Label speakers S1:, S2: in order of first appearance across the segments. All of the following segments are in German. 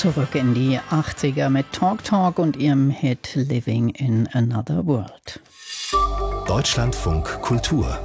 S1: Zurück in die 80er mit Talk Talk und ihrem Hit Living in Another World.
S2: Deutschlandfunk Kultur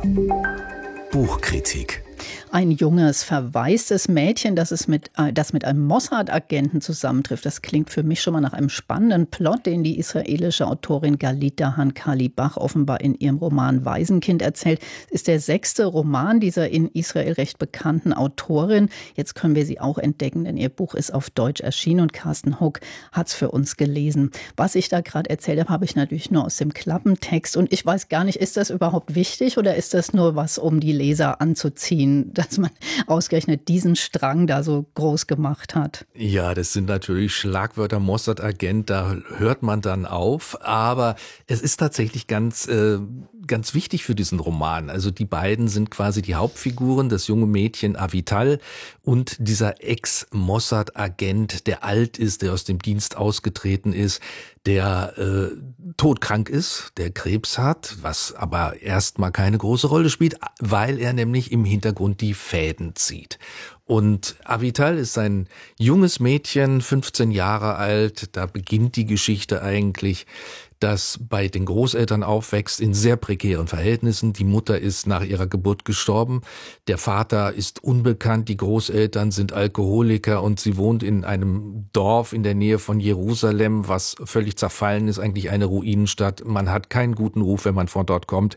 S2: Buchkritik.
S1: Ein junges, verwaistes Mädchen, das mit einem Mossad-Agenten zusammentrifft. Das klingt für mich schon mal nach einem spannenden Plot, den die israelische Autorin Galit Dahan-Kalibach offenbar in ihrem Roman Waisenkind erzählt. Es ist der 6. Roman dieser in Israel recht bekannten Autorin. Jetzt können wir sie auch entdecken, denn ihr Buch ist auf Deutsch erschienen und Carsten Huck hat es für uns gelesen. Was ich da gerade erzählt habe, habe ich natürlich nur aus dem Klappentext. Und ich weiß gar nicht, ist das überhaupt wichtig oder ist das nur was, um die Leser anzuziehen, dass man ausgerechnet diesen Strang da so groß gemacht hat?
S3: Ja, das sind natürlich Schlagwörter, Mossad-Agent, da hört man dann auf. Aber es ist tatsächlich ganz wichtig für diesen Roman. Also die beiden sind quasi die Hauptfiguren, das junge Mädchen Avital und dieser Ex-Mossad-Agent, der alt ist, der aus dem Dienst ausgetreten ist, der todkrank ist, der Krebs hat, was aber erstmal keine große Rolle spielt, weil er nämlich im Hintergrund die Fäden zieht. Und Avital ist ein junges Mädchen, 15 Jahre alt, da beginnt die Geschichte eigentlich, das bei den Großeltern aufwächst in sehr prekären Verhältnissen. Die Mutter ist nach ihrer Geburt gestorben, der Vater ist unbekannt, die Großeltern sind Alkoholiker und sie wohnt in einem Dorf in der Nähe von Jerusalem, was völlig zerfallen ist, eigentlich eine Ruinenstadt. Man hat keinen guten Ruf, wenn man von dort kommt.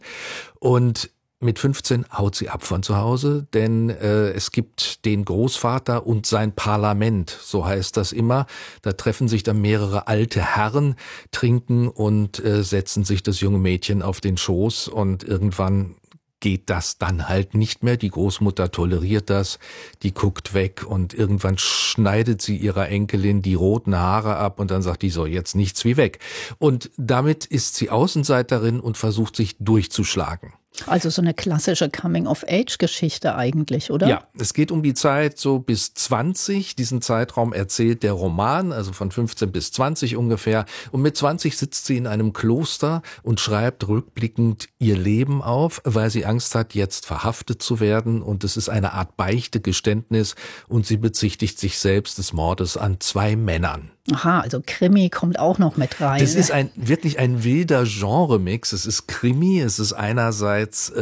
S3: Und mit 15 haut sie ab von zu Hause, denn es gibt den Großvater und sein Parlament, so heißt das immer. Da treffen sich dann mehrere alte Herren, trinken und setzen sich das junge Mädchen auf den Schoß und irgendwann geht das dann halt nicht mehr. Die Großmutter toleriert das, die guckt weg und irgendwann schneidet sie ihrer Enkelin die roten Haare ab und dann sagt die so, jetzt nichts wie weg. Und damit ist sie Außenseiterin und versucht sich durchzuschlagen.
S1: Also so eine klassische Coming-of-Age-Geschichte eigentlich, oder?
S3: Ja, es geht um die Zeit so bis 20. Diesen Zeitraum erzählt der Roman, also von 15 bis 20 ungefähr. Und mit 20 sitzt sie in einem Kloster und schreibt rückblickend ihr Leben auf, weil sie Angst hat, jetzt verhaftet zu werden. Und es ist eine Art Beichte-Geständnis und sie bezichtigt sich selbst des Mordes an 2 Männern.
S1: Aha, also Krimi kommt auch noch mit rein.
S3: Das ist wirklich ein wilder Genremix. Es ist Krimi, es ist einerseits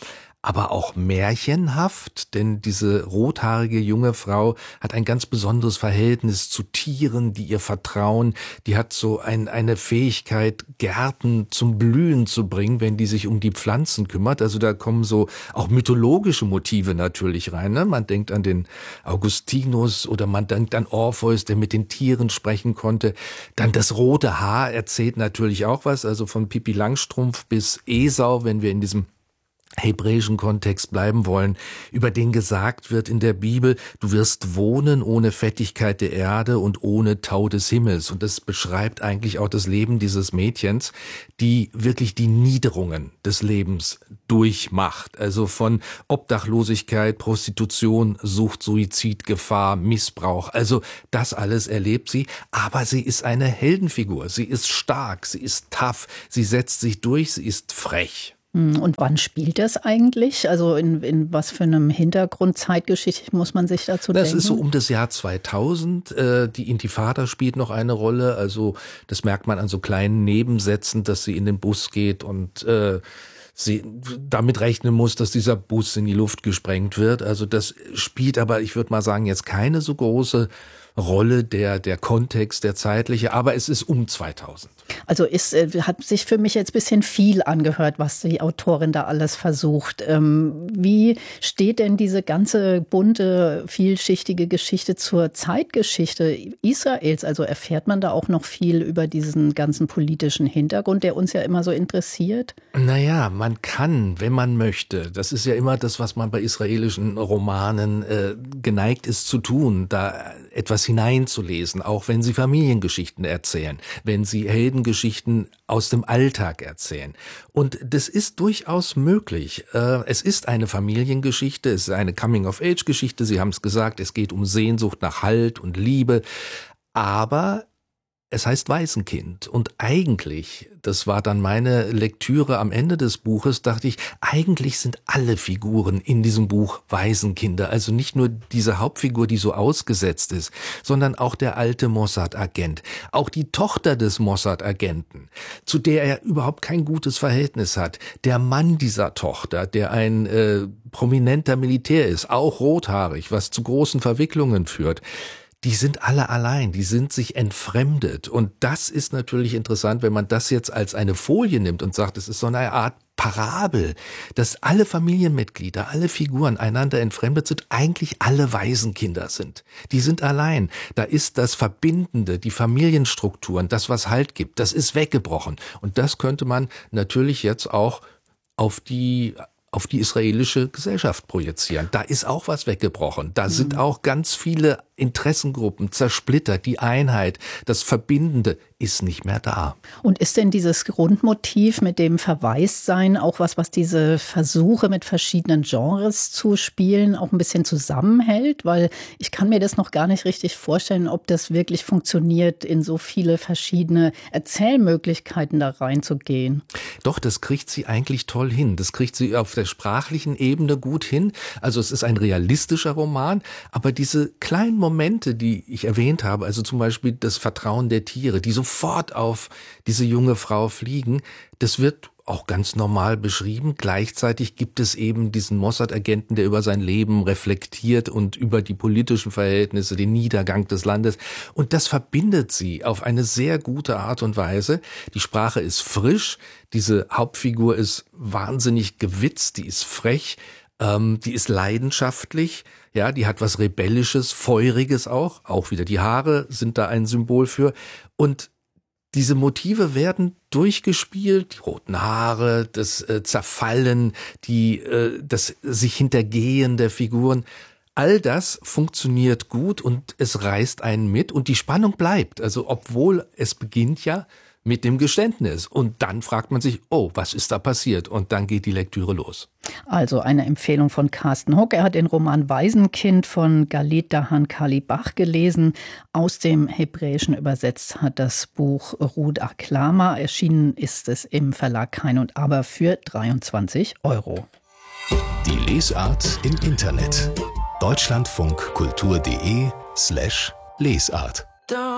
S3: aber auch märchenhaft, denn diese rothaarige junge Frau hat ein ganz besonderes Verhältnis zu Tieren, die ihr vertrauen. Die hat so eine Fähigkeit, Gärten zum Blühen zu bringen, wenn die sich um die Pflanzen kümmert. Also da kommen so auch mythologische Motive natürlich rein. Ne? Man denkt an den Augustinus oder man denkt an Orpheus, der mit den Tieren sprechen konnte. Dann das rote Haar erzählt natürlich auch was, also von Pippi Langstrumpf bis Esau, wenn wir in diesem hebräischen Kontext bleiben wollen, über den gesagt wird in der Bibel, du wirst wohnen ohne Fettigkeit der Erde und ohne Tau des Himmels. Und das beschreibt eigentlich auch das Leben dieses Mädchens, die wirklich die Niederungen des Lebens durchmacht. Also von Obdachlosigkeit, Prostitution, Sucht, Suizid, Gefahr, Missbrauch. Also das alles erlebt sie. Aber sie ist eine Heldenfigur. Sie ist stark, sie ist tough, sie setzt sich durch, sie ist frech.
S1: Und wann spielt das eigentlich? Also in was für einem Hintergrund zeitgeschichtlich muss man sich dazu denken?
S3: Das ist so um das Jahr 2000. Die Intifada spielt noch eine Rolle. Also das merkt man an so kleinen Nebensätzen, dass sie in den Bus geht und sie damit rechnen muss, dass dieser Bus in die Luft gesprengt wird. Also das spielt aber, ich würde mal sagen, jetzt keine so große Rolle, der Kontext, der zeitliche, aber es ist um 2000.
S1: Also hat sich für mich jetzt ein bisschen viel angehört, was die Autorin da alles versucht. Wie steht denn diese ganze bunte, vielschichtige Geschichte zur Zeitgeschichte Israels? Also erfährt man da auch noch viel über diesen ganzen politischen Hintergrund, der uns ja immer so interessiert?
S3: Naja, man kann, wenn man möchte. Das ist ja immer das, was man bei israelischen Romanen geneigt ist zu tun, da etwas hineinzulesen, auch wenn sie Familiengeschichten erzählen, wenn sie Heldengeschichten aus dem Alltag erzählen. Und das ist durchaus möglich. Es ist eine Familiengeschichte, es ist eine Coming-of-Age-Geschichte, Sie haben es gesagt, es geht um Sehnsucht nach Halt und Liebe, aber es heißt Waisenkind und eigentlich, das war dann meine Lektüre am Ende des Buches, dachte ich, eigentlich sind alle Figuren in diesem Buch Waisenkinder. Also nicht nur diese Hauptfigur, die so ausgesetzt ist, sondern auch der alte Mossad-Agent. Auch die Tochter des Mossad-Agenten, zu der er überhaupt kein gutes Verhältnis hat. Der Mann dieser Tochter, der ein prominenter Militär ist, auch rothaarig, was zu großen Verwicklungen führt. Die sind alle allein, die sind sich entfremdet. Und das ist natürlich interessant, wenn man das jetzt als eine Folie nimmt und sagt, es ist so eine Art Parabel, dass alle Familienmitglieder, alle Figuren einander entfremdet sind, eigentlich alle Waisenkinder sind. Die sind allein. Da ist das Verbindende, die Familienstrukturen, das, was Halt gibt, das ist weggebrochen. Und das könnte man natürlich jetzt auch auf die israelische Gesellschaft projizieren. Da ist auch was weggebrochen. Da sind auch ganz viele Interessengruppen zersplittert. Die Einheit, das Verbindende ist nicht mehr da.
S1: Und ist denn dieses Grundmotiv mit dem Verwaistsein auch was diese Versuche mit verschiedenen Genres zu spielen auch ein bisschen zusammenhält? Weil ich kann mir das noch gar nicht richtig vorstellen, ob das wirklich funktioniert, in so viele verschiedene Erzählmöglichkeiten da reinzugehen.
S3: Doch, das kriegt sie eigentlich toll hin. Das kriegt sie auf der sprachlichen Ebene gut hin. Also es ist ein realistischer Roman, aber diese kleinen Momente, die ich erwähnt habe, also zum Beispiel das Vertrauen der Tiere, die sofort auf diese junge Frau fliegen, das wird auch ganz normal beschrieben. Gleichzeitig gibt es eben diesen Mossad-Agenten, der über sein Leben reflektiert und über die politischen Verhältnisse, den Niedergang des Landes. Und das verbindet sie auf eine sehr gute Art und Weise. Die Sprache ist frisch, diese Hauptfigur ist wahnsinnig gewitzt, die ist frech, die ist leidenschaftlich, ja, die hat was Rebellisches, Feuriges auch wieder die Haare sind da ein Symbol für. Und diese Motive werden durchgespielt, die roten Haare, das Zerfallen, das sich Hintergehen der Figuren. All das funktioniert gut und es reißt einen mit und die Spannung bleibt. Also obwohl es beginnt ja mit dem Geständnis. Und dann fragt man sich, oh, was ist da passiert? Und dann geht die Lektüre los.
S1: Also eine Empfehlung von Carsten Huck. Er hat den Roman Waisenkind von Galit Dahan Kalibach gelesen. Aus dem Hebräischen übersetzt hat das Buch Ruth Aklama. Erschienen ist es im Verlag Kein und Aber für 23 €.
S2: Die Lesart im Internet. deutschlandfunkkultur.de/Lesart